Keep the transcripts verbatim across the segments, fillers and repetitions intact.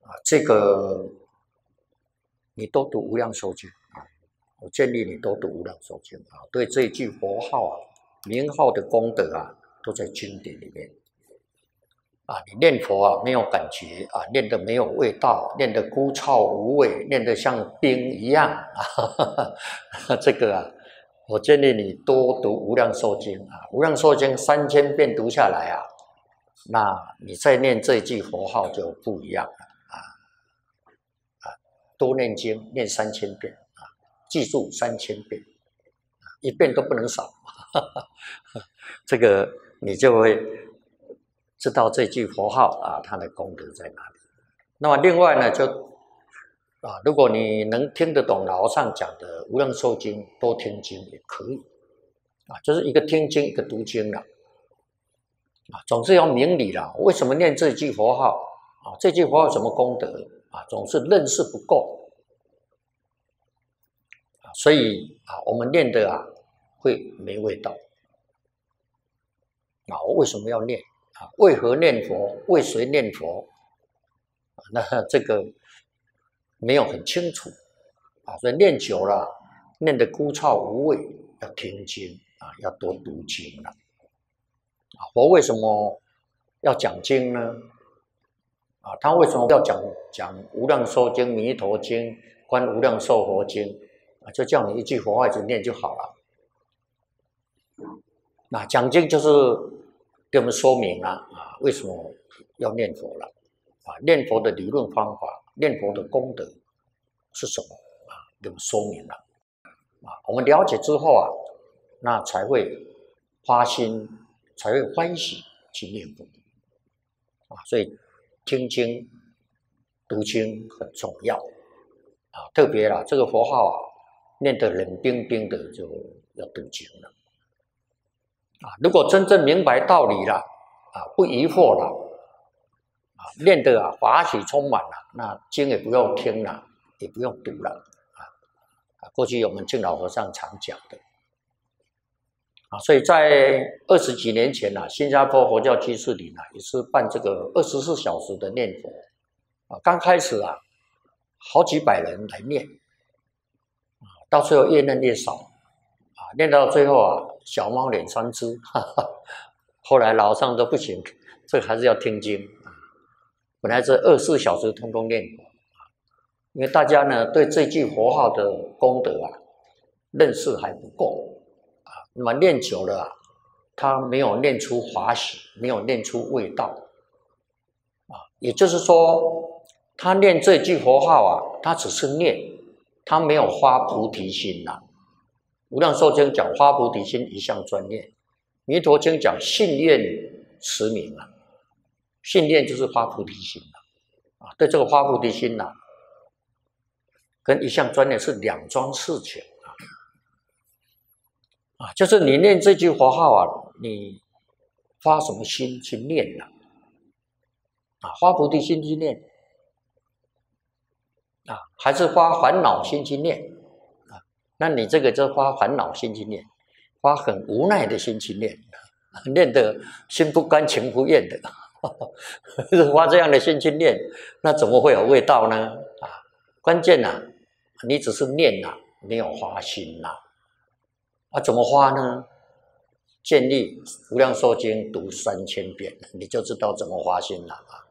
啊，这个你多读《无量寿经》啊，我建议你多读《无量寿经》啊，对这一句佛号啊、名号的功德啊，都在经典里面啊。你念佛啊，没有感觉啊，念得没有味道，念得枯燥无味，念得像冰一样啊，呵呵这个啊，我建议你多读《无量寿经》啊，《无量寿经》三千遍读下来啊，那你再念这一句佛号就不一样了。多念经，念三千遍啊，记住三千遍，一遍都不能少。这个你就会知道这句佛号啊，它的功德在哪里。那么另外呢，就啊，如果你能听得懂老和尚讲的《无量寿经》，多听经也可以啊，就是一个听经，一个读经了啊。总是要明理了，为什么念这句佛号啊？这句佛号有什么功德？啊，总是认识不够啊，所以啊，我们念的啊会没味道啊。我为什么要念啊？为何念佛？为谁念佛？啊、那这个没有很清楚啊，所以念久了，念得枯燥无味，要听经啊，要多读经了啊。佛为什么要讲经呢？啊，他为什么要讲讲《无量寿经》《弥陀经》《观无量寿佛经》啊？就叫你一句佛号一直念就好了。那讲经就是给我们说明了啊，为什么要念佛了啊？念佛的理论方法，念佛的功德是什么啊？给我们说明了啊。我们了解之后啊，那才会发心，才会欢喜去念佛啊。所以听经、读经很重要啊，特别啦，这个佛号啊，念得冷冰冰的，就要读经了啊。如果真正明白道理了啊，不疑惑了啊，念得啊法喜充满了，那经也不用听了，也不用读了啊。啊，过去我们敬老和尚常讲的啊，所以在二十几年前啊，新加坡佛教居士里呢，也是办这个二十四小时的念佛啊。刚开始啊，好几百人来念啊，到最后越念越少啊，念到最后啊，小猫脸三只，哈哈。后来老和尚都不行，这个还是要听经啊。本来这二十四小时通通念佛啊，因为大家呢对这句佛号的功德啊认识还不够。那么念久了啊，他没有念出法喜，没有念出味道啊。也就是说，他念这句佛号啊，他只是念，他没有发菩提心呐、啊。无量寿经讲发菩提心，一向专念；弥陀经讲信愿持名啊，信念就是发菩提心啊。啊，对这个发菩提心呐、啊，跟一向专念是两桩事情。啊，就是你念这句佛号啊，你发什么心去念呢？啊，发菩提心去念啊，还是发烦恼心去念啊？那你这个就发烦恼心去念，发很无奈的心去念，念得心不甘情不愿的，发这样的心去念，那怎么会有味道呢？啊，关键啊，你只是念啊，没有发心呐、啊。啊，怎么发呢？建立《无量寿经》读三千遍，你就知道怎么发心了啊！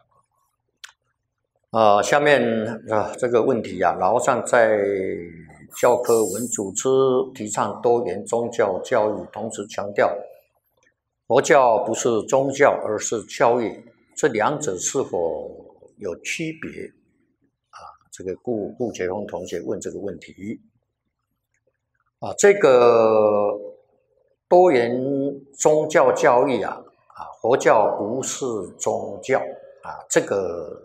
啊，下面啊这个问题啊，老和尚在教科文组织提倡多元宗教教育，同时强调佛教不是宗教，而是教育，这两者是否有区别？啊，这个顾顾杰峰同学问这个问题。啊，这个多元宗教教育啊，啊，佛教不是宗教啊，这个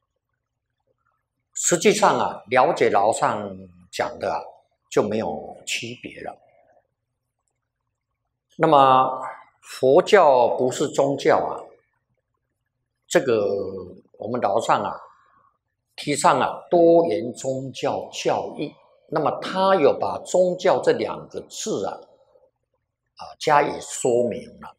实际上啊，了解老和尚讲的啊，就没有区别了。那么佛教不是宗教啊，这个我们老和尚啊，提倡啊多元宗教教育。那么他有把宗教这两个字啊，啊加以说明了